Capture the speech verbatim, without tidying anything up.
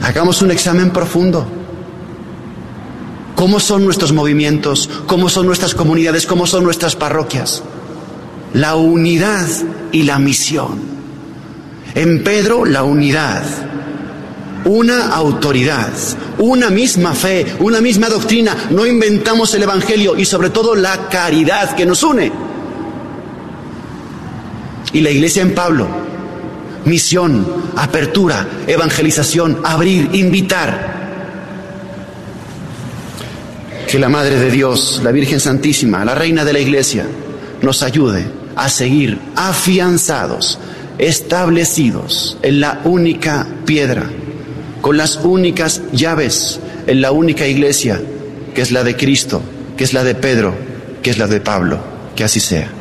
Hagamos un examen profundo. ¿Cómo son nuestros movimientos? ¿Cómo son nuestras comunidades? ¿Cómo son nuestras parroquias? La unidad y la misión. En Pedro, la unidad. Una autoridad, una misma fe, una misma doctrina. No inventamos el Evangelio y sobre todo la caridad que nos une. Y la iglesia en Pablo, misión, apertura, evangelización, abrir, invitar. Que la Madre de Dios, la Virgen Santísima, la Reina de la Iglesia, nos ayude a seguir afianzados, establecidos en la única piedra, con las únicas llaves, en la única iglesia, que es la de Cristo, que es la de Pedro, que es la de Pablo. Que así sea.